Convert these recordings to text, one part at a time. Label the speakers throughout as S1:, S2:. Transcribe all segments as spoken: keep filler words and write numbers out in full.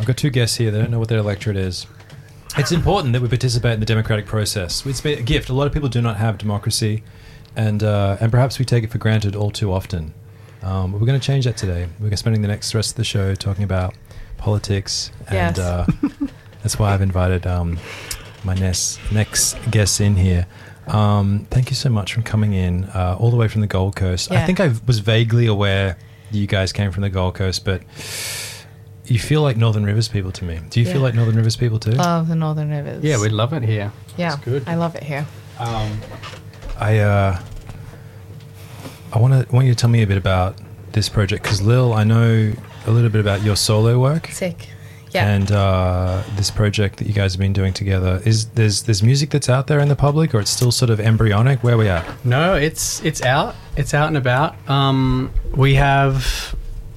S1: got two guests here. They don't know what their electorate is. It's important that we participate in the democratic process. It's been a gift. A lot of people do not have democracy, and uh, and perhaps we take it for granted all too often. Um, but we're going to change that today. We're going to spending the next rest of the show talking about politics, and
S2: Yes.
S1: uh, that's why I've invited um, my next next guests in here. Um, thank you so much for coming in uh, all the way from the Gold Coast. I
S2: Yeah.
S1: think I was vaguely aware that you guys came from the Gold Coast, but you feel like Northern Rivers people to me. Do you
S2: Yeah.
S1: feel like Northern Rivers people too?
S2: Love the Northern Rivers.
S3: Yeah, we love it here.
S2: Yeah,
S3: It's good.
S2: I love it here.
S3: Um,
S1: I uh, I want to want you to tell me a bit about this project, because Lil, I know a little bit about your solo work.
S2: Sick. Yeah.
S1: And uh, this project that you guys have been doing together, is there's there's music that's out there in the public, or it's still sort of embryonic? Where are we at?
S3: no, it's it's out. It's out and about. Um, we have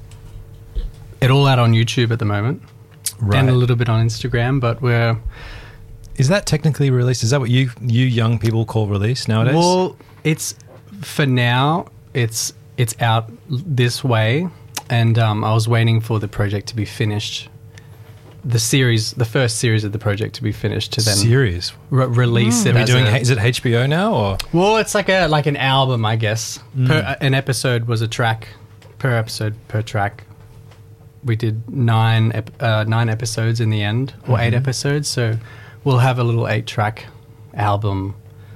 S3: it all out on YouTube at the moment, and a little bit on Instagram. But we're
S1: Is that technically released? Is that what you you young people call release nowadays?
S3: well, it's for now. It's it's out this way, and um, I was waiting for the project to be finished. The series, the first series of the project to be finished to then
S1: Series.
S3: re- release it.
S1: Are we
S3: as
S1: doing?
S3: a-
S1: Is it H B O now or?
S3: Well, it's like a like an album, I guess. Per, an episode was a track. Per episode, per track. We did nine ep- uh, nine episodes in the end, or eight episodes. So we'll have a little eight-track album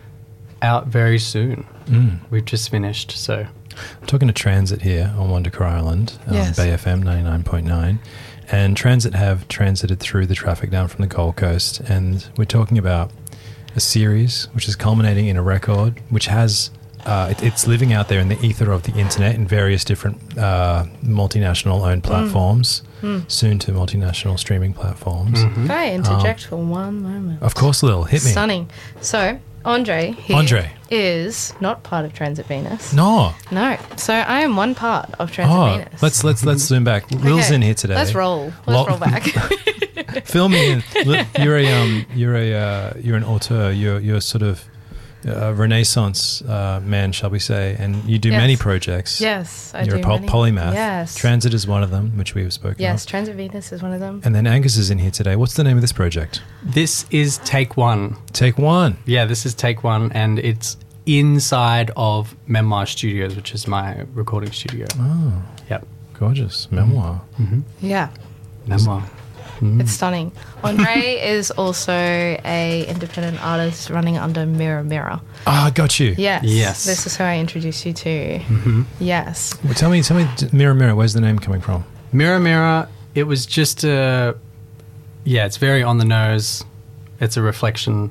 S3: out very soon.
S1: Mm.
S3: We've just finished, so
S1: I'm talking to Transit here on Wondercore Island, um,
S2: Yes.
S1: Bay F M ninety-nine point nine. And Transit have transited through the traffic down from the Gold Coast. And we're talking about a series which is culminating in a record which has, uh, it, it's living out there in the ether of the internet in various different uh, multinational owned platforms, soon to multinational streaming platforms.
S2: Can I interject for one moment?
S1: Of course, Lil, hit me.
S2: Stunning. So, Andre here
S1: Andre.
S2: is not part of Transit Venus.
S1: No.
S2: No. So, I am one part of Transit
S1: Oh,
S2: Venus.
S1: let's let's let's zoom back. Lil's
S2: Okay,
S1: in here today.
S2: Let's roll. Let's
S1: Lo-
S2: roll back.
S1: Fill me in. Look, you're a um, you're a uh, you're an auteur. You're you're sort of a Renaissance uh, man, shall we say? And you do
S2: Yes.
S1: many projects.
S2: Yes, I
S1: you're
S2: do.
S1: a pol-
S2: many.
S1: polymath.
S2: Yes.
S1: Transit is one of them, which we have spoken
S2: Yes,
S1: of.
S2: Transit Venus is one of them.
S1: And then Angus is in here today. What's the name of this project?
S3: this is take one.
S1: Take one.
S3: Yeah, this is take one, and it's inside of Memoir Studios, which is my recording studio.
S1: Oh,
S3: Yep,
S1: gorgeous memoir.
S2: Yeah.
S3: Memoir.
S2: It's stunning. Andre is also a independent artist running under Mirror Mirror.
S1: Ah, got you.
S2: Yes.
S3: Yes.
S2: This is who I introduced you to. Yes.
S1: Well, tell me, tell me, Mirror Mirror. Where's the name coming from?
S3: Mirror Mirror, it was just a... Yeah, it's very on the nose. It's a reflection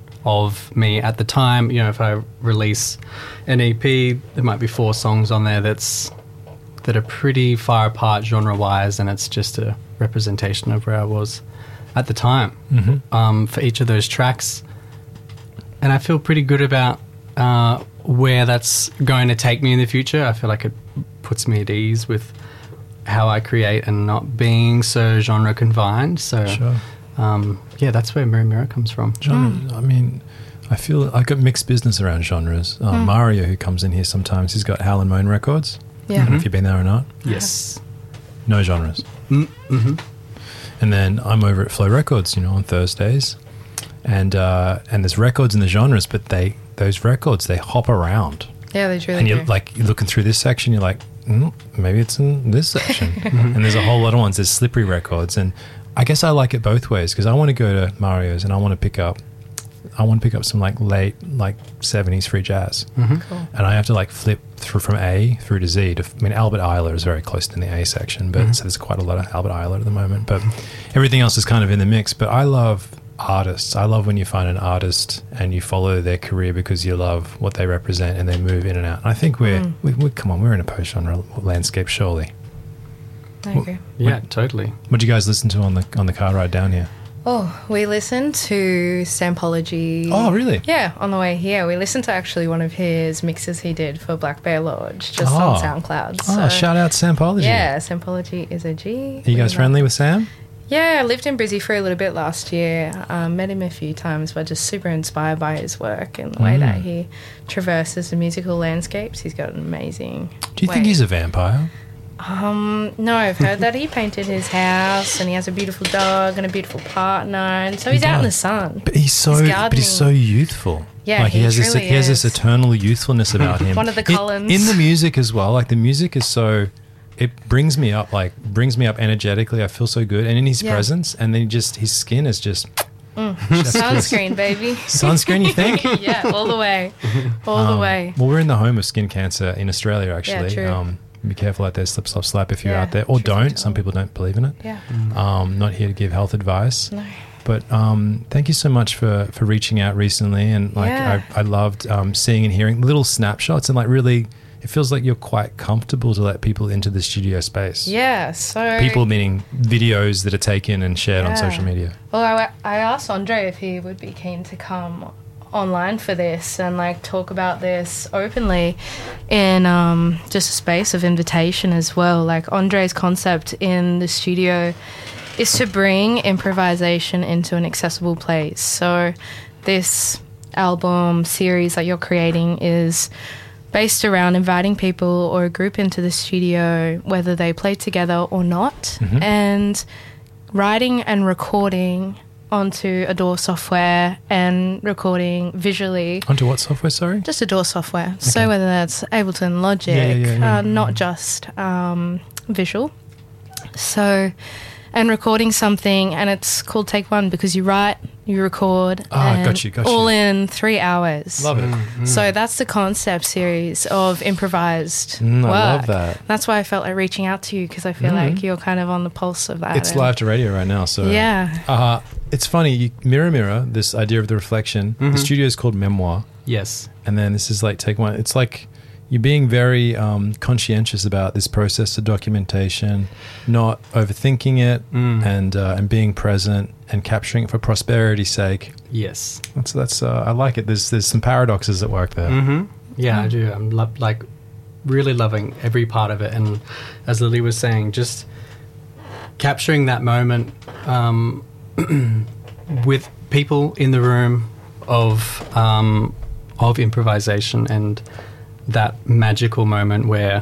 S3: of me at the time. You know, if I release an E P, there might be four songs on there that's that are pretty far apart genre-wise, and it's just a representation of where I was at the time um, for each of those tracks. And I feel pretty good about uh, where that's going to take me in the future. I feel like it puts me at ease with how I create and not being so genre confined. So,
S1: Sure.
S3: um, yeah, that's where Mirror Mirror comes from.
S1: Genre. I mean, I feel I got mixed business around genres. Uh, Mario, who comes in here sometimes, he's got Hal and Moan Records. I
S2: Yeah.
S1: don't know if you've been there or not.
S3: Yes.
S1: No genres.
S3: Mm-hmm.
S1: And then I'm over at Flow Records, you know, on Thursdays, and uh, and there's records in the genres, but they those records they hop around,
S2: Yeah, they truly
S1: and
S2: do.
S1: you're like you're looking through this section, you're like, mm, maybe it's in this section, and there's a whole lot of ones. There's slippery records, and I guess I like it both ways because I want to go to Mario's and I want to pick up, I want to pick up some like late like seventies free jazz,
S2: Cool.
S1: and I have to like flip through from A through to Z. To, I mean, Albert Eiler is very close to the A section, but so there's quite a lot of Albert Eiler at the moment. But everything else is kind of in the mix. But I love artists. I love when you find an artist and you follow their career because you love what they represent and they move in and out. And I think we're we, we come on, we're in a post-genre landscape, surely.
S2: I agree.
S3: Yeah, totally.
S1: What did you guys listen to on the on the car ride down here?
S2: Oh, we listened to Sampology.
S1: Oh, really?
S2: Yeah, on the way here. We listened to actually one of his mixes he did for Black Bear Lodge, just
S1: Oh.
S2: on SoundCloud.
S1: Oh,
S2: So,
S1: shout out Sampology.
S2: Yeah, Sampology is a G.
S1: Are you guys friendly with Sam?
S2: Yeah, I lived in Brizzy for a little bit last year. Um, met him a few times, but just super inspired by his work and the way
S1: Mm.
S2: that he traverses the musical landscapes. He's got an amazing.
S1: Do you think
S2: way.
S1: he's a vampire?
S2: Um, no, I've heard that he painted his house and he has a beautiful dog and a beautiful partner, and so he's
S1: He
S2: out in the
S1: does.
S2: sun.
S1: But he's so,
S2: He's
S1: but he's so
S2: gardening.
S1: youthful.
S2: Yeah,
S1: like he,
S2: he
S1: has this,
S2: truly
S1: he has this
S2: is.
S1: eternal youthfulness about him.
S2: One of the
S1: In-
S2: Cullens.
S1: in the music as well. Like the music is so, it brings me up, like brings me up energetically. I feel so good, and in his
S2: Yeah.
S1: presence, and then he just his skin is just chef's kiss.
S2: Sunscreen, baby.
S1: Sunscreen, you think?
S2: Yeah, all the way, all the
S1: Um,
S2: way.
S1: Well, we're in the home of skin cancer in Australia, actually.
S2: true.
S1: Um, be careful out there, slip, slop, slap if you're
S2: Yeah,
S1: out there, or
S2: truth be
S1: don't. Some
S2: told.
S1: people don't believe in it.
S2: Yeah.
S1: Um, not here to give health advice.
S2: No.
S1: But um, thank you so much for, for reaching out recently, and like
S2: Yeah.
S1: I, I loved um, seeing and hearing little snapshots, and like really, it feels like you're quite comfortable to let people into the studio space.
S2: Yeah. So
S1: People meaning videos that are taken and shared on
S2: Yeah.
S1: social media.
S2: Well, I, I asked Andre if he would be keen to come online for this and like talk about this openly in um, just a space of invitation as well. Like Andre's concept in the studio is to bring improvisation into an accessible place. So this album series that you're creating is based around inviting people or a group into the studio, whether they play together or not,
S1: Mhm.
S2: and writing and recording onto a D A W software and recording visually.
S1: Onto what software, sorry?
S2: Just a D A W software.
S1: Okay.
S2: So whether that's Ableton, Logic,
S1: Yeah, yeah, yeah, yeah.
S2: Uh, not just um, visual. So, and recording something, and it's called Take One because you write, you record,
S1: Ah,
S2: and
S1: got you, got you.
S2: all in three hours.
S1: Love it.
S2: So that's the concept series of improvised
S1: Mm,
S2: work.
S1: I love that.
S2: That's why I felt like reaching out to you because I feel
S1: Mhm.
S2: like you're kind of on the pulse of that.
S1: It's
S2: and-
S1: live to radio right now, so
S2: Yeah.
S1: Uh, it's funny. You, mirror, mirror. This idea of the reflection.
S3: Mhm.
S1: The studio is called Memoir,
S3: Yes.
S1: and then this is like take one. It's like you're being very um, conscientious about this process of documentation, not overthinking it,
S3: Mm.
S1: and uh, and being present and capturing it for prosperity's sake.
S3: Yes.
S1: That's that's. Uh, I like it. There's there's some paradoxes at work there.
S3: Mm-hmm. Yeah, I do. I'm lo- like really loving every part of it, and as Lily was saying, just capturing that moment um, with people in the room of um, of improvisation and that magical moment where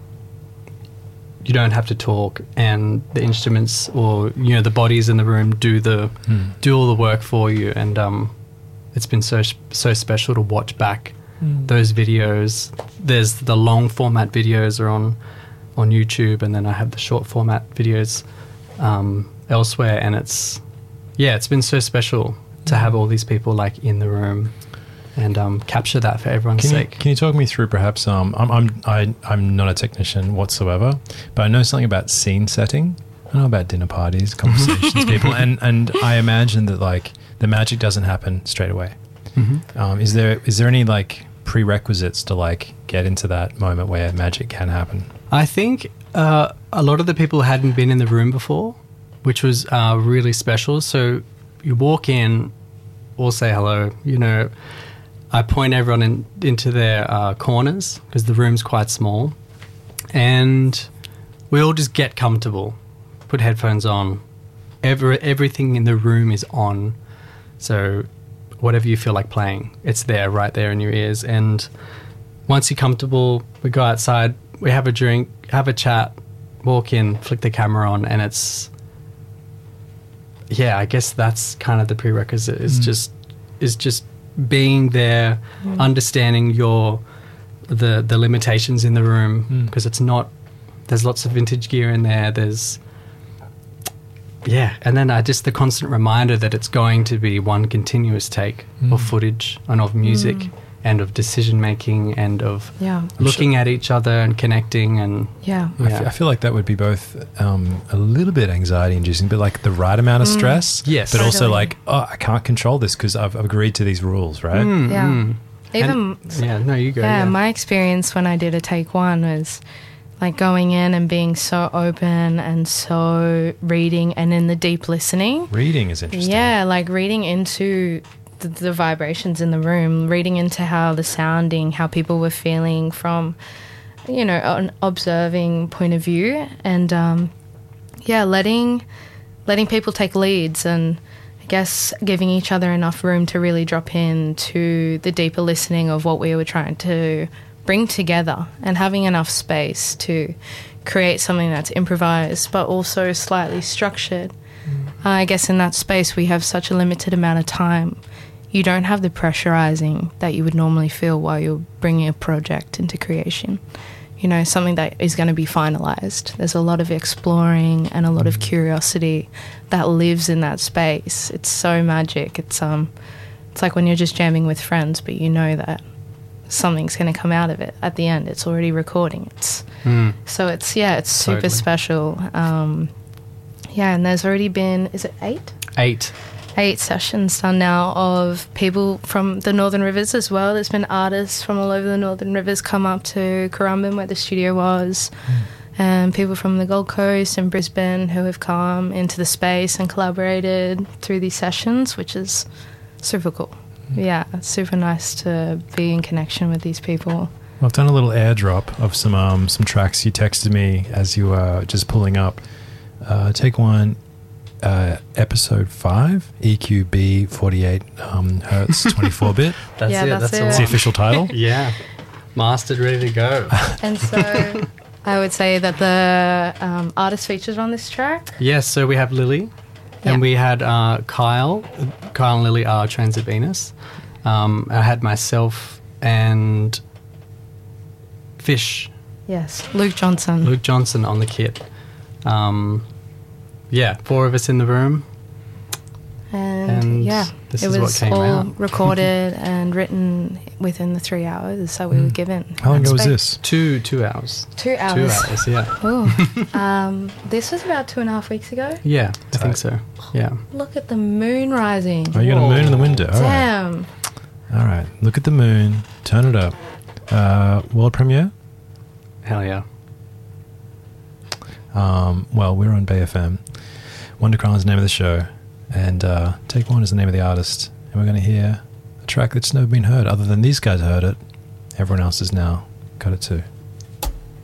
S3: you don't have to talk and the instruments or you know the bodies in the room do the
S1: Hmm.
S3: do all the work for you, and um, it's been so so special to watch back those videos. There's the long format videos are on on YouTube, and then I have the short format videos um, elsewhere, and it's yeah, it's been so special to have all these people like in the room and um, capture that for everyone's
S1: Can you,
S3: sake.
S1: can you talk me through perhaps? Um, I'm I'm I, I'm not a technician whatsoever, but I know something about scene setting. I know about dinner parties, conversations, people, and and I imagine that like the magic doesn't happen straight away.
S3: Mm-hmm.
S1: Um, is there is there any like prerequisites to like get into that moment where magic can happen?
S3: I think uh, a lot of the people hadn't been in the room before, which was uh, really special. So you walk in, all say hello. You know, I point everyone in, into their uh, corners because the room's quite small, and we all just get comfortable, put headphones on. Every, everything in the room is on, so whatever you feel like playing, it's there, right there in your ears. And once you're comfortable, we go outside, we have a drink, have a chat, walk in, flick the camera on, and it's yeah, I guess that's kind of the prerequisite is
S1: Mm.
S3: just is just being there, understanding your the the limitations in the room
S1: Mm.
S3: because it's not there's lots of vintage gear in there. There's yeah, and then uh, just the constant reminder that it's going to be one continuous take
S1: Mm.
S3: of footage and of music
S2: Mm.
S3: and of decision making and of
S2: Yeah.
S3: looking at each other and connecting and
S2: Yeah.
S1: I,
S3: Yeah.
S1: f- I feel like that would be both um, a little bit anxiety inducing, but like the right amount of stress.
S3: Yes.
S1: But also
S2: Totally.
S1: like, oh, I can't control this because I've agreed to these rules, right?
S3: Mm,
S2: Yeah.
S3: mm.
S2: Even
S3: And- yeah, no, you go.
S2: yeah,
S3: Yeah,
S2: my experience when I did a take one was like going in and being so open and so reading and in the deep listening.
S1: Reading is interesting.
S2: Yeah, like reading into the, the vibrations in the room, reading into how the sounding, how people were feeling from, you know, an observing point of view, and um, yeah, letting letting people take leads, and I guess giving each other enough room to really drop into the deeper listening of what we were trying to bring together, and having enough space to create something that's improvised but also slightly structured. Uh, I guess in that space we have such a limited amount of time. You don't have the pressurizing that you would normally feel while you're bringing a project into creation. You know, something that is going to be finalized. There's a lot of exploring and a lot of curiosity that lives in that space. It's so magic. It's um, it's like when you're just jamming with friends, but you know that something's going to come out of it at the end. It's already recording. It's
S3: Mm.
S2: so it's yeah, it's super
S3: Totally.
S2: special. Um, yeah, and there's already been is it eight?
S3: Eight.
S2: Eight sessions done now of people from the Northern Rivers as well. There's been artists from all over the Northern Rivers come up to Currumbin where the studio was, and people from the Gold Coast and Brisbane who have come into the space and collaborated through these sessions, which is super cool. Yeah, it's super nice to be in connection with these people.
S1: Well, I've done a little airdrop of some um, some tracks you texted me as you were just pulling up. Uh, take one. Uh, episode five, E Q B forty-eight um, hertz, twenty-four bit.
S3: That's
S2: Yeah,
S3: it.
S2: that's
S3: That's,
S2: it.
S3: a
S1: That's the
S3: lot.
S1: official title.
S3: Yeah. Mastered, ready to go.
S2: And so I would say that the um, artist featured on this track.
S3: Yes, so we have Lily,
S2: Yeah.
S3: and we had uh, Kyle. Kyle and Lily are Transit Venus. Um, I had myself and Fish,
S2: Yes, Luke Johnson.
S3: Luke Johnson on the kit. Um, yeah, four of us in the room.
S2: And,
S3: And
S2: yeah,
S3: this
S2: it
S3: is what
S2: was
S3: came
S2: all
S3: out.
S2: recorded and written within the three hours that we were given.
S1: How long
S2: that
S1: ago was
S2: space.
S1: this?
S3: Two two hours.
S2: Two hours.
S3: Two hours, yeah.
S2: Oh, um, this was about two and a half weeks ago.
S3: Yeah, I think
S1: Tight.
S3: so. Yeah.
S2: Look at the moon rising.
S1: Oh, you got a moon in the window. All right.
S2: Damn.
S1: All right. Look at the moon. Turn it up. Uh, world premiere?
S3: Hell yeah.
S1: Um, well, we're on Bay F M. WonderCron is the name of the show. And uh, Take One is the name of the artist. And we're going to hear a track that's never been heard. Other than these guys heard it, everyone else has now got it too.